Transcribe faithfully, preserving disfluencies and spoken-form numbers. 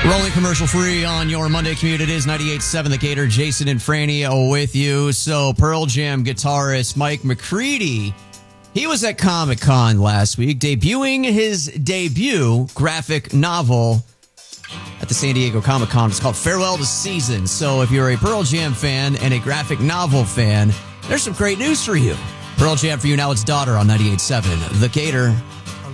Rolling commercial free on your Monday commute. It is ninety-eight point seven The Gator. Jason and Franny with you. So Pearl Jam guitarist Mike McCready, he was at Comic-Con last week debuting his debut graphic novel at the San Diego Comic-Con. It's called Farewell to Season. So if you're a Pearl Jam fan and a graphic novel fan, there's some great news for you. Pearl Jam for you now. It's Daughter on ninety-eight point seven The Gator.